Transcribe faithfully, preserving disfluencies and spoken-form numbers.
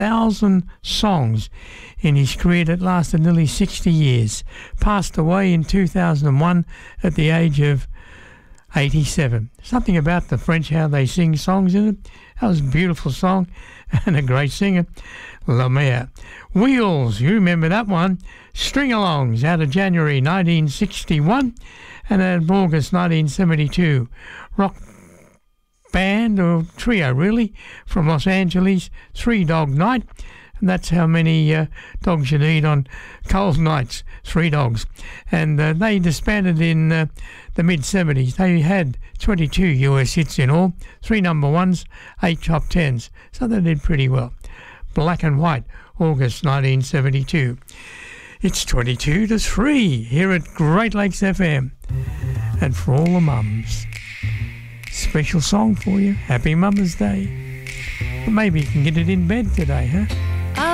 thousand songs in his career that lasted nearly sixty years. Passed away in two thousand one at the age of eighty-seven. Something about the French, how they sing songs in it. That was a beautiful song and a great singer, La Mer. Wheels, you remember that one. String-alongs out of January nineteen sixty-one and out of August nineteen seventy-two. Rock band or trio really from Los Angeles, Three Dog Night, and that's how many uh, dogs you need on cold nights, three dogs. And uh, they disbanded in uh, the mid seventies. They had twenty-two U S hits in all, three number ones, eight top tens, so they did pretty well. Black and White, August nineteen seventy-two. It's twenty-two to three here at Great Lakes F M. And for all the mums, special song for you. Happy Mother's Day. But maybe you can get it in bed today, huh?